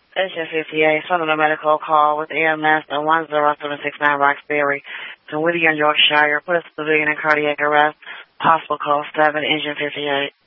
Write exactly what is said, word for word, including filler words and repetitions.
Engine fifty-eight, Southern Medical call with E M S at one zero seven six nine Roxbury to Whittier, Yorkshire. Put a civilian in cardiac arrest. Possible call seven, Engine fifty-eight.